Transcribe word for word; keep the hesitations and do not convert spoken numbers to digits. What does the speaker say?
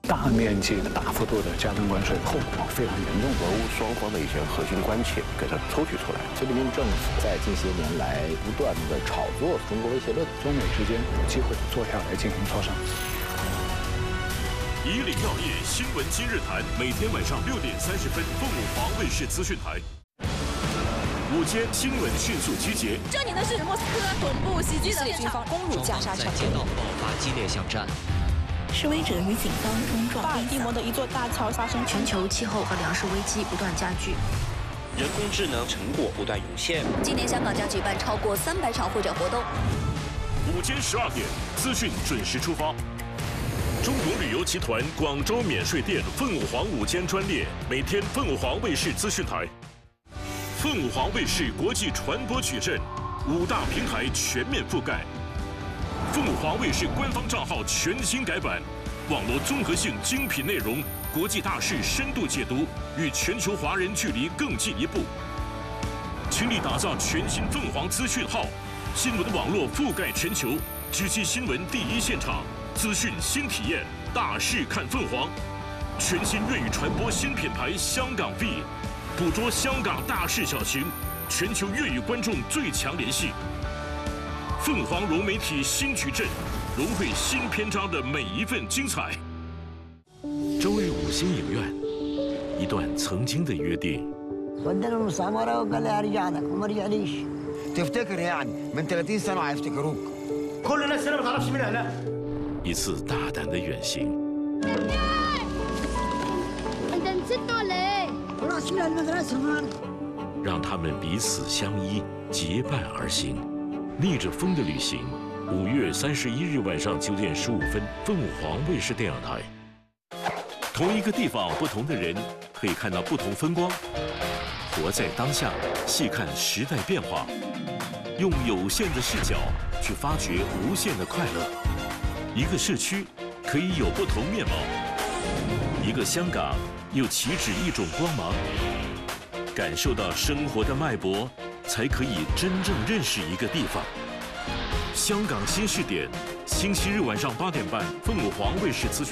大面积的、大幅度的加征关税，后果非常严重。 俄乌双方的一些核心关切给它抽取出来。 菲律宾政府在近些年来不断的炒作中国威胁论， 中美之间有机会坐下来进行磋商。 以领要业新闻今日谈，每天晚上六点三十分，凤舞华卫视资讯台。午间新闻迅速集结。 这里呢是莫斯科总部袭击的现场，攻入加沙城。 在街道爆发激烈巷战。 示威者与警方冲撞。 巴尔的摩的一座大桥发生。 全球气候和粮食危机不断加剧。 人工智能成果不断涌现。 今年香港将举办超过三百场会展活动。 午间十二点，资讯准时出发。中国旅游集团广州免税店凤舞皇午间专列，每天凤舞皇卫视资讯台。凤舞皇卫视国际传播矩阵，五大平台全面覆盖。凤舞皇卫视官方账号全新改版，网络综合性精品内容，国际大事深度解读，与全球华人距离更进一步。倾力打造全新凤凰资讯号，新闻网络覆盖全球，直击新闻第一现场，资讯新体验，大事看凤凰。全新粤语传播新品牌香港 V， 捕捉香港大事小情，全球粤语观众最强联系。凤凰融媒体新矩阵，融汇新篇章的每一份精彩。周日五星影院，一段曾经的约定。 ودنا المستعمرة وقال لي هرجع لك وما رجعليش. تفتكر يعني من ثلاثين سنة هيفتكروك. كل الناس هنا ما تعرفش مين أهلها. 一次大胆的远行。 أنت نسيت ولا إيه؟ راسي للمدرسة النهاردة. 让他们彼此相依，结伴而行。逆着风的旅行，五月三十一日晚上九点十五分，凤舞皇卫视电影台。同一个地方，不同的人，可以看到不同风光。活在当下，细看时代变化，用有限的视角去发掘无限的快乐。一个市区可以有不同面貌，一个香港又岂止一种光芒。感受到生活的脉搏，才可以真正认识一个地方。香港新视点，星期日晚上八点半，凤舞皇卫视资讯。